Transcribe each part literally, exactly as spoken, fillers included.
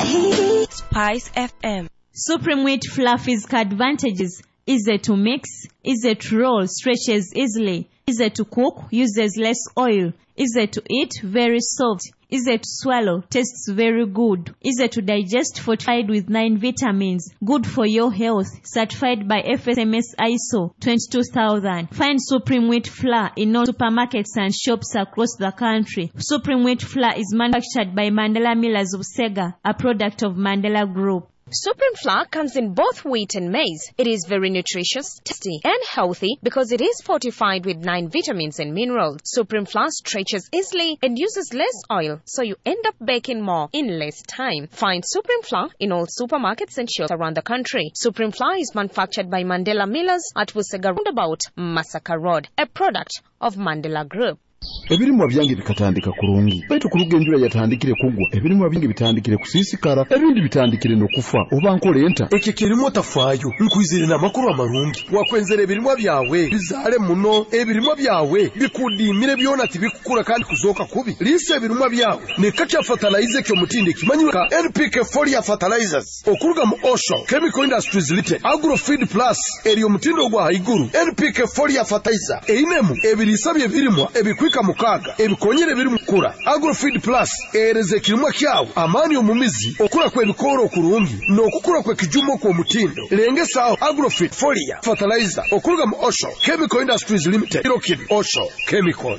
Spice F M. Supreme Wheat Flour physical advantages: easy to mix, easy to roll, stretches easily, easy to cook, uses less oil, easy to eat, very soft, easy to swallow, tastes very good, easy to digest, fortified with nine vitamins, good for your health, certified by F S M S I S O twenty-two thousand. Find Supreme Wheat Flour in all supermarkets and shops across the country. Supreme Wheat Flour is manufactured by Mandela Millers of Sega, a product of Mandela Group. Supreme Flour comes in both wheat and maize. It is very nutritious, tasty, and healthy because it is fortified with nine vitamins and minerals. Supreme Flour stretches easily and uses less oil, so you end up baking more in less time. Find Supreme Flour in all supermarkets and shops around the country. Supreme Flour is manufactured by Mandela Millers at Busega Roundabout, Masaka Road, a product of Mandela Group. Ebirimwa byange bikatandika kurungi baitu kuruga enjura yatandikire kugwa ebirimwa bingi bitandikire kusisikara ebindi bitandikire no kufa oba nkole enta ekyo kirimo tafaayo nkwizire na makuru amarungi wakwenzere ebirimwa byawe bizale muno ebirimwa byawe bikudimire byona tibikukura kandi kuzoka kubi lise ebirimwa byawe ne kakya fertilizer kyo mutinde kimanyuka N P K foliar fertilizers okuruga mu Osho Chemical Industries Limited Agrofeed Plus eriyo mutindo gwa haiguru N P K foliar fertilizer einemu ebirisabye ebirimwa ebikwi mukaga ebikonyere biri mukura Agrofeed Plus ereze kirimwa kyawo amani omumizi okura kwe bikoro kurungi no kukura kwe kijumo kwa mutindo lengesa Agrofeed Foliar Fertilizer okuruga mu Osho Chemical Industries Limited Irokid Osho Chemical.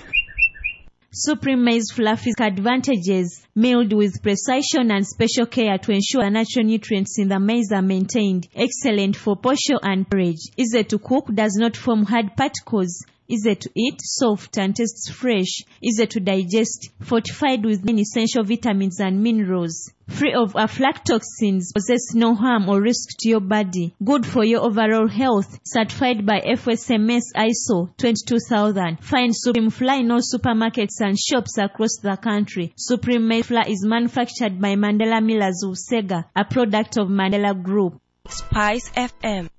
Supreme Maize Flour physical advantages: milled with precision and special care to ensure natural nutrients in the maize are maintained. Excellent for posho and porridge. Easy to cook, does not form hard particles. Easy to eat, soft and tastes fresh. Easy to digest, fortified with many essential vitamins and minerals. Free of aflatoxins, possess no harm or risk to your body. Good for your overall health. Certified by F S M S I S O twenty-two thousand. Find Supreme Flour in all supermarkets and shops across the country. Supreme Maize Flour is manufactured by Mandela Millers of Sega, a product of Mandela Group. Spice F M.